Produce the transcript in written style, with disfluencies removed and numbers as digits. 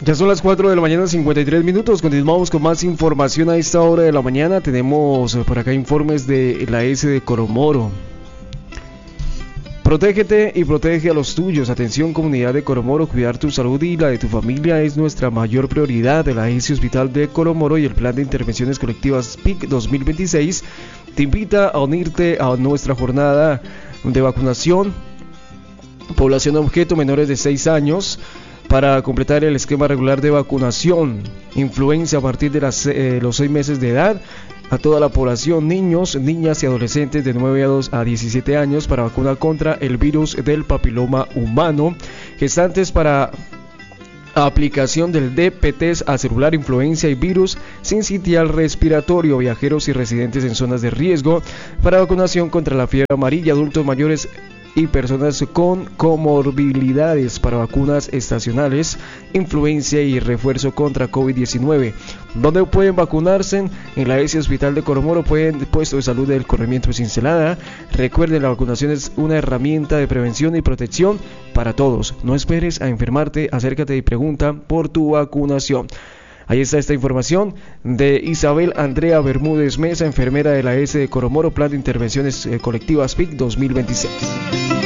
Ya son las 4 de la mañana, 53 minutos. Continuamos con más información a esta hora de la mañana. Tenemos por acá informes de la S de Coromoro. Protégete y protege a los tuyos. Atención, comunidad de Coromoro, cuidar tu salud y la de tu familia es nuestra mayor prioridad. De la S Hospital de Coromoro y el Plan de Intervenciones Colectivas PIC 2026 te invita a unirte a nuestra jornada de vacunación. Población objeto menores de 6 años para completar el esquema regular de vacunación. Influenza a partir de los 6 meses de edad. A toda la población, niños, niñas y adolescentes de 9 a 17 años para vacuna contra el virus del papiloma humano. Gestantes para aplicación del DPT a celular, influenza y virus sincitial respiratorio. Viajeros y residentes en zonas de riesgo para vacunación contra la fiebre amarilla. Adultos mayores y personas con comorbilidades para vacunas estacionales, influencia y refuerzo contra COVID-19. ¿Dónde pueden vacunarse? En la S Hospital de Coromoro, puesto de salud del corregimiento de Cincelada. Recuerden, la vacunación es una herramienta de prevención y protección para todos. No esperes a enfermarte, acércate y pregunta por tu vacunación. Ahí está esta información de Isabel Andrea Bermúdez Mesa, enfermera de la S de Coromoro, Plan de Intervenciones Colectivas PIC 2026.